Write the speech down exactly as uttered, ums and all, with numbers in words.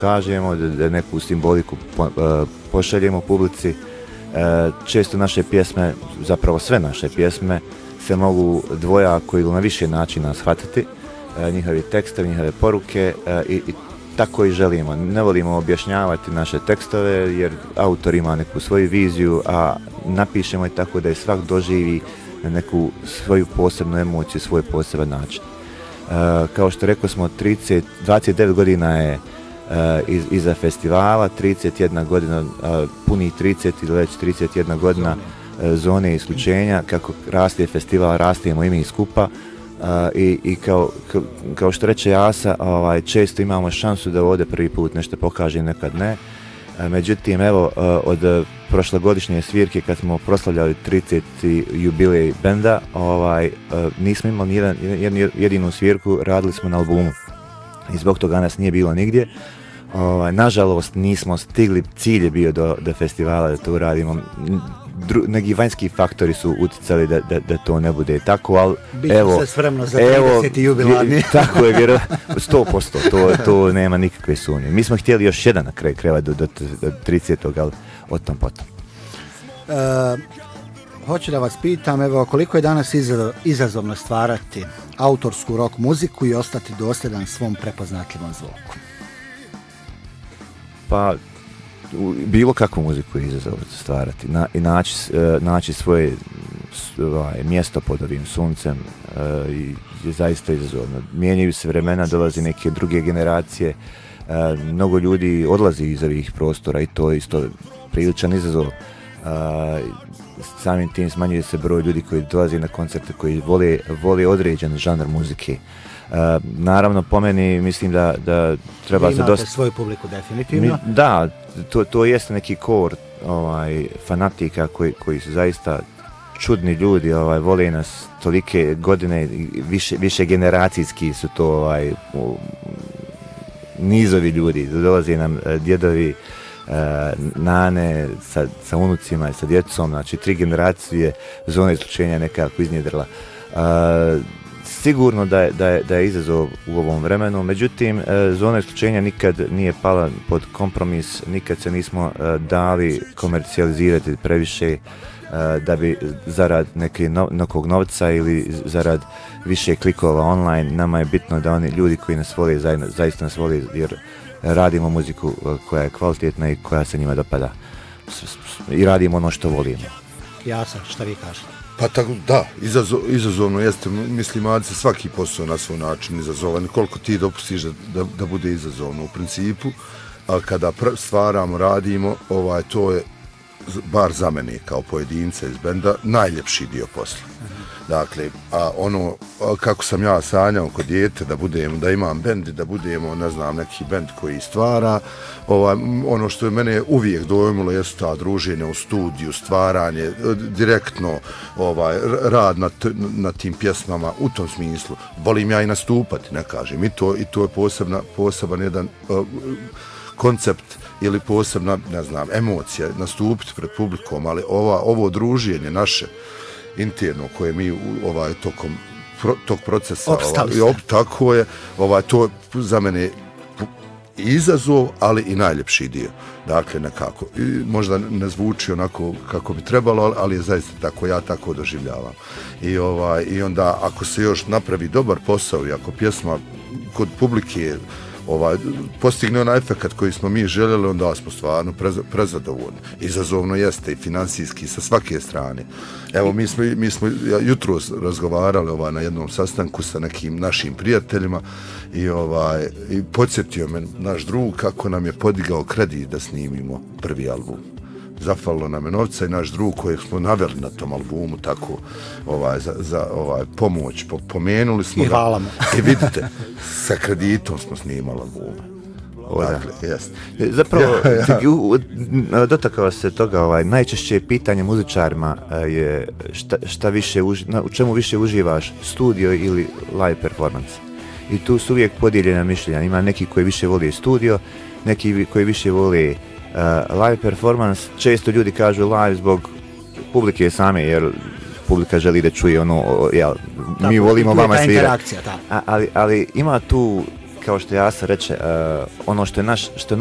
kažemo, da, da neku simboliku po, uh, pošaljemo publici. Uh, često naše pjesme, zapravo sve naše pjesme, se mogu dvojako ili na više načina shvatiti. Uh, njihovi tekstovi, njihove poruke uh, i, i tako i želimo. Ne volimo objašnjavati naše tekstove jer autor ima neku svoju viziju, a napišemo je tako da je svak doživi na neku svoju posebnu emociju, svoj poseban način. Uh, kao što rekao smo, trideset, dvadeset devet godina je uh, iz, iza festivala, trideset jedna godina, uh, puni trideset ili već trideset jedna godina uh, zone isključenja, kako raste festival, rastemo i mi skupa. Uh, i, i kao, kao, kao što reče Asa, ovaj, često imamo šansu da ovdje prvi put nešto pokaže, nekad ne. Uh, međutim, evo, uh, od uh, prošlogodišnje svirke kad smo proslavljali trideseti jubilej benda, ovaj, uh, nismo imali jedan, jednu jedinu svirku, radili smo na albumu i zbog toga nas nije bilo nigdje. Ovaj, nažalost nismo stigli, cilj je bio do, do festivala da to uradimo. Dru, neki vanjski faktori su utjecali da, da, da to ne bude tako, ali Biće evo, se spremno za trideseti jubilarni. Tako je, vjero, sto posto, to, to nema nikakve sumnje. Mi smo htjeli još jedan na kraju kreva do, do, do tridesetog, ali o tom potom. Uh, hoću da vas pitam, evo, koliko je danas izazovno stvarati autorsku rock muziku i ostati dosljedan svom prepoznatljivom zvuku? Pa, bilo kakvu muziku je izazovno stvarati na, i naći, naći svoje ovaj, mjesto pod ovim suncem uh, i je zaista izazovno. Mijenjaju se vremena, dolazi neke druge generacije, uh, mnogo ljudi odlazi iz ovih prostora i to je isto priličan izazov. Uh, samim tim smanjuje se broj ljudi koji dolazi na koncerte, koji vole, vole određen žanr muzike. Uh, naravno, po meni mislim da, da treba vi se dosta... imate svoju publiku definitivno. Mi, da, to, to jeste neki kor ovaj, fanatika koji, koji su zaista čudni ljudi, ovaj, vole nas tolike godine, više, više generacijski su to ovaj, nizovi ljudi, dolaze nam djedovi, Uh, nane sa, sa unucima i sa djecom, znači tri generacije zone isključenja nekako iznjedrila. Uh, sigurno da je, da, je, da je izazov u ovom vremenu, međutim uh, zona isključenja nikad nije pala pod kompromis, nikad se nismo uh, dali komercijalizirati previše uh, da bi zarad neke no, nekog novca ili zarad više klikova online. Nama je bitno da oni ljudi koji nas vole zajedno, zaista nas vole, jer radimo muziku koja je kvalitetna i koja se njima dopada. I radimo ono što volimo. Jasa, šta vi kažete? Pa tako, da, izazov, izazovno jeste, mislim, Adice, svaki posao na svoj način izazovan. Koliko ti dopustiš da, da, da bude izazovno u principu, ali kada stvaramo, radimo, ovaj, to je, bar za mene kao pojedinca iz benda, najljepši dio posla. Dakle, a ono, kako sam ja sanjao kod dijete, da budemo, da imam bend, da budemo, ne znam, neki bend koji stvara, ovaj, ono što je mene uvijek dojmilo jesu ta druženja u studiju, stvaranje, direktno ovaj, rad na, t, na tim pjesmama, u tom smislu. Volim ja i nastupati, ne kažem, i to, i to je posebna, poseban jedan uh, koncept ili posebna, ne znam, emocija, nastupiti pred publikom, ali ova, ovo druženje naše, interno koje mi ovaj tokom pro, tog procesa ovaj, op, tako je, ovaj to za mene izazov, ali i najljepši dio. Dakle, nekako, i možda ne zvuči onako kako bi trebalo, ali je zaista tako, ja tako doživljavam. I ovaj i onda ako se još napravi dobar posao i ako pjesma kod publike ovaj, postigne onaj efekt koji smo mi željeli, onda smo stvarno prez, prezadovoljni. Izazovno jeste i financijski sa svake strane. Evo, mi smo, mi smo jutro razgovarali ovaj, na jednom sastanku sa nekim našim prijateljima i, ovaj, i podsjetio me naš drug kako nam je podigao kredit da snimimo prvi album. Zafalilo nam je novca i naš drug kojeg smo naveli na tom albumu tako ovaj, za, za ovaj, pomoć. Po, pomenuli smo I hvala mu. I vidite, sa kreditom smo snimali albume. Dakle, jest. Zapravo, ja, ja. dotakao se toga, ovaj, najčešće pitanje muzičarima je šta, šta više, uži, u čemu više uživaš, studio ili live performance. I tu su uvijek podijeljena mišljenja. Ima neki koji više vole studio, neki koji više vole Uh, live performance. Često ljudi kažu live zbog publike same, jer publika želi da čuje ono, jel, mi volimo vama svirati. Ali, ali ima tu kao što Jasa reče, uh, ono što je naš, što